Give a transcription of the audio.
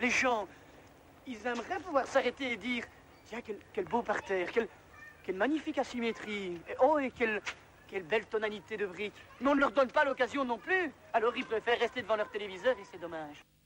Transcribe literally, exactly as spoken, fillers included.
les gens, ils aimeraient pouvoir s'arrêter et dire, tiens, quel, quel beau parterre, quel, quelle magnifique asymétrie. Et, oh, et quelle, quelle belle tonalité de briques. Mais on ne leur donne pas l'occasion non plus. Alors ils préfèrent rester devant leur téléviseur et c'est dommage.